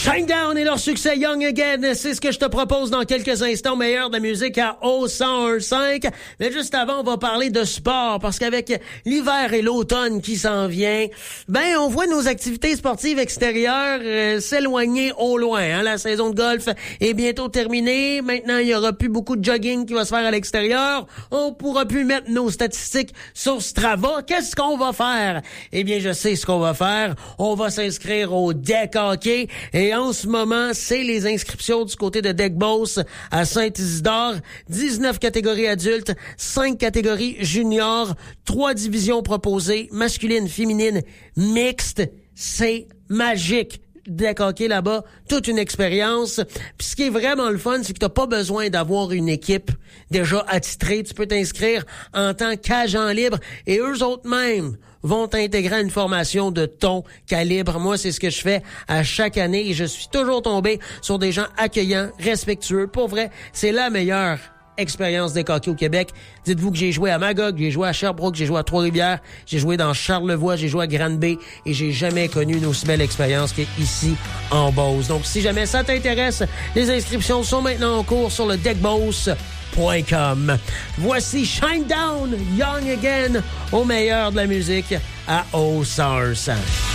Shinedown et leur succès Young Again, c'est ce que je te propose dans quelques instants, meilleur de la musique à O101.5. Mais juste avant, on va parler de sport, parce qu'avec l'hiver et l'automne qui s'en vient, on voit nos activités sportives extérieures s'éloigner au loin. Hein? La saison de golf est bientôt terminée. Maintenant, il y aura plus beaucoup de jogging qui va se faire à l'extérieur. On pourra plus mettre nos statistiques sur Strava. Qu'est-ce qu'on va faire? Eh bien, je sais ce qu'on va faire. On va s'inscrire au deck hockey. Et en ce moment, c'est les inscriptions du côté de Deck Boss à Saint-Isidore. 19 catégories adultes, 5 catégories juniors, 3 divisions proposées, masculine, féminine, mixte. C'est magique. Deck hockey là-bas, toute une expérience. Puis ce qui est vraiment le fun, c'est que t'as pas besoin d'avoir une équipe déjà attitrée. Tu peux t'inscrire en tant qu'agent libre et eux autres mêmes vont t'intégrer à une formation de ton calibre. Moi, c'est ce que je fais à chaque année et je suis toujours tombé sur des gens accueillants, respectueux. Pour vrai, c'est la meilleure expérience des hockey au Québec. Dites-vous que j'ai joué à Magog, j'ai joué à Sherbrooke, j'ai joué à Trois-Rivières, j'ai joué dans Charlevoix, j'ai joué à Granby et j'ai jamais connu une aussi belle expérience qu'ici en Beauce. Donc, si jamais ça t'intéresse, les inscriptions sont maintenant en cours sur le deckboss.com. Voici Shinedown, Young Again, au meilleur de la musique à O101.5.